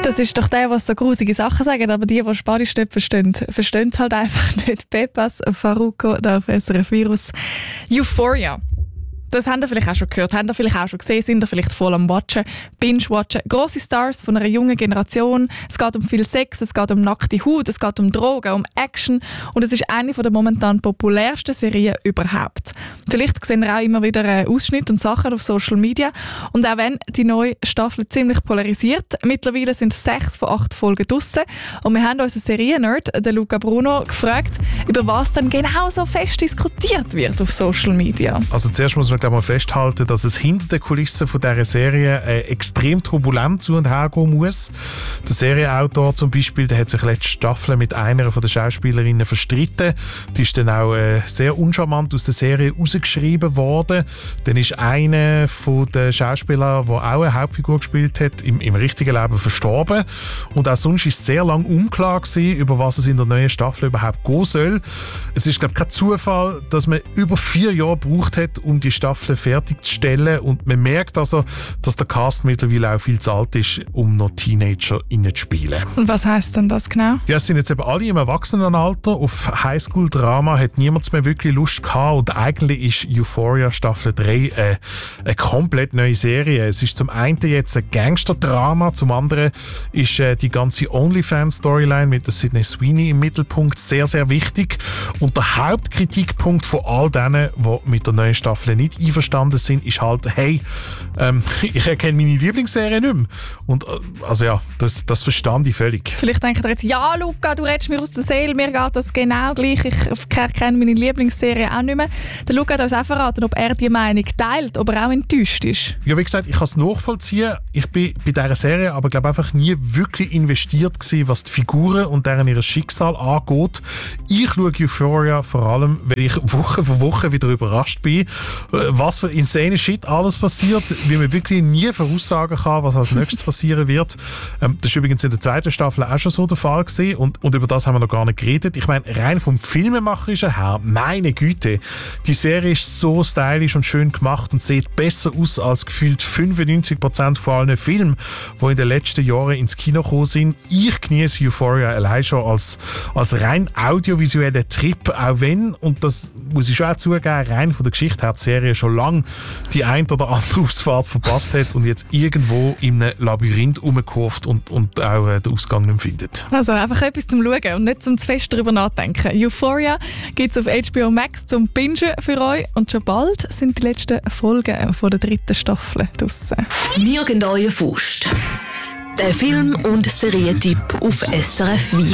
Das ist doch der, was so grusige Sachen sagen, aber die Spanisch nicht verstehen es halt einfach nicht. Pepas Farruko, da auf SRF Virus. Euphoria. Das habt ihr vielleicht auch schon gehört, habt ihr vielleicht auch schon gesehen, sind ihr vielleicht voll am Watchen, Binge-Watchen. Grosse Stars von einer jungen Generation. Es geht um viel Sex, es geht um nackte Haut, es geht um Drogen, um Action. Und es ist eine der momentan populärsten Serien überhaupt. Vielleicht sehen wir auch immer wieder Ausschnitte und Sachen auf Social Media. Und auch wenn die neue Staffel ziemlich polarisiert, mittlerweile sind 6 von 8 Folgen draussen. Und wir haben unseren Serien-Nerd, den Luca Bruno, gefragt, über was dann genau so fest diskutiert wird auf Social Media. Also zuerst muss man mal festhalten, dass es hinter den Kulissen von dieser Serie extrem turbulent zu und her gehen muss. Der Serienautor zum Beispiel, der hat sich letzte Staffel mit einer von den Schauspielerinnen verstritten. Die ist dann auch sehr uncharmant aus der Serie rausgeschrieben worden. Dann ist einer von den Schauspielern, der auch eine Hauptfigur gespielt hat, im richtigen Leben verstorben. Und auch sonst war es sehr lange unklar gewesen, über was es in der neuen Staffel überhaupt gehen soll. Es ist, glaube ich, kein Zufall, dass man über 4 Jahre gebraucht hat, um die Staffel fertigzustellen, und man merkt also, dass der Cast mittlerweile auch viel zu alt ist, um noch Teenager zu spielen. Und was heisst denn das genau? Ja, es sind jetzt eben alle im Erwachsenenalter. Auf Highschool-Drama hat niemand mehr wirklich Lust gehabt, und eigentlich ist Euphoria Staffel 3 eine komplett neue Serie. Es ist zum einen jetzt ein Gangster-Drama, zum anderen ist die ganze OnlyFans-Storyline mit der Sydney Sweeney im Mittelpunkt sehr, sehr wichtig. Und der Hauptkritikpunkt von all denen, die mit der neuen Staffel nicht einverstanden sind, ist halt, hey, ich erkenne meine Lieblingsserie nicht mehr. Und also ja, das verstand ich völlig. Vielleicht denkt ihr jetzt, ja Luca, du redest mir aus der Seele, mir geht das genau gleich, ich kenne meine Lieblingsserie auch nicht mehr. Der Luca hat uns auch verraten, ob er die Meinung teilt, ob er auch enttäuscht ist. Ja, wie gesagt, ich kann es nachvollziehen. Ich bin bei dieser Serie aber glaube einfach nie wirklich investiert gewesen, was die Figuren und deren ihr Schicksal angeht. Ich schaue Euphoria vor allem, weil ich Woche für Woche wieder überrascht bin, was für insane Shit alles passiert, wie man wirklich nie voraussagen kann, was als nächstes passieren wird. Das ist übrigens in der zweiten Staffel auch schon so der Fall gewesen, und über das haben wir noch gar nicht geredet. Ich meine, rein vom Filmemacherischen her, meine Güte, die Serie ist so stylisch und schön gemacht und sieht besser aus als gefühlt 95% von allen Filmen, die in den letzten Jahren ins Kino gekommen sind. Ich genieße Euphoria allein schon als rein audiovisueller Trip, auch wenn, und das muss ich schon auch zugeben, rein von der Geschichte her die Serie schon lange die ein oder andere Ausfahrt verpasst hat und jetzt irgendwo in einem Labyrinth rumkurft und auch den Ausgang nicht mehr findet. Also einfach etwas zum Schauen und nicht zum zu fest darüber nachdenken. Euphoria gibt es auf HBO Max zum Bingen für euch, und schon bald sind die letzten Folgen von der 3. Staffel draussen. Nirgend euer Faust. Der Film- und Serientipp auf SRF Virus.